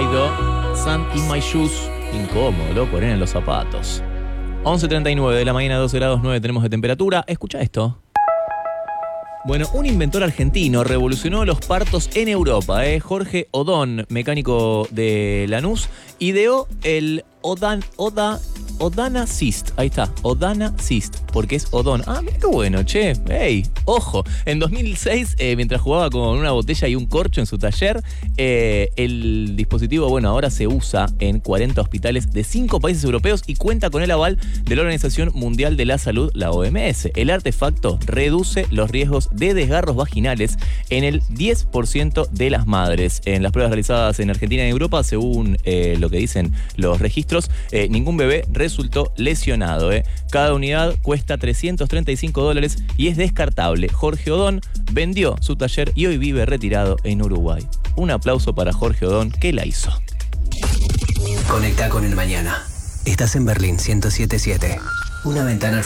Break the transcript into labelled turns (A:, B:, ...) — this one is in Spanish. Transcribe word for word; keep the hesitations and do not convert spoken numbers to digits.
A: Dido, Sand in My Shoes. Incómodo, loco, arena en los zapatos. once treinta y nueve de la mañana, doce grados nueve tenemos de temperatura. Escucha esto. Bueno, un inventor argentino revolucionó los partos en Europa. ¿eh? Jorge Odón, mecánico de Lanús, ideó el Odan, Oda, Odana Cyst. Ahí está, Odana Cyst, porque es Odón. Ah, mira qué bueno, che. Ey, ojo. En dos mil seis, eh, mientras jugaba con una botella y un corcho en su taller, eh, el dispositivo, bueno, ahora se usa en cuarenta hospitales de cinco países europeos y cuenta con el aval de la Organización Mundial de la Salud, la O M S. El artefacto reduce los riesgos de desgarros vaginales en el diez por ciento de las madres. En las pruebas realizadas en Argentina y Europa, según eh, lo que dicen los registros, eh, ningún bebé resultó lesionado. Eh. Cada unidad cuesta trescientos treinta y cinco dólares y es descartable. Jorge Odón vendió su taller y hoy vive retirado en Uruguay. Un aplauso para Jorge Odón, que la hizo.
B: Conecta con el mañana. Estás en Berlín ciento siete punto siete. Una ventana